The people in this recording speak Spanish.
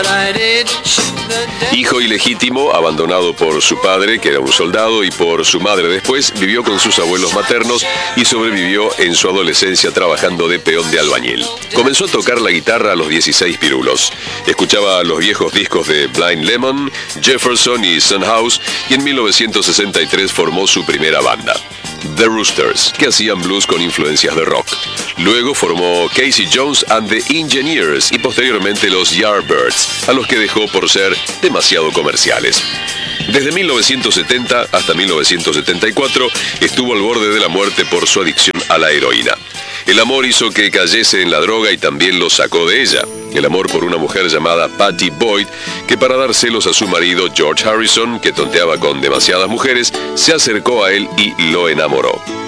Hijo ilegítimo, abandonado por su padre, que era un soldado, y por su madre después, vivió con sus abuelos maternos y sobrevivió en su adolescencia trabajando de peón de albañil. Comenzó a tocar la guitarra a los 16 pirulos. Escuchaba los viejos discos de Blind Lemon, Jefferson y Son House, y en 1963 formó su primera banda, The Roosters, que hacían blues con influencias de rock. Luego formó Casey Jones and the Engineers y posteriormente los Yardbirds, a los que dejó por ser demasiado comerciales. Desde 1970 hasta 1974 estuvo al borde de la muerte por su adicción a la heroína. El amor hizo que cayese en la droga y también lo sacó de ella. El amor por una mujer llamada Patty Boyd, que para dar celos a su marido George Harrison, que tonteaba con demasiadas mujeres, se acercó a él y lo enamoró.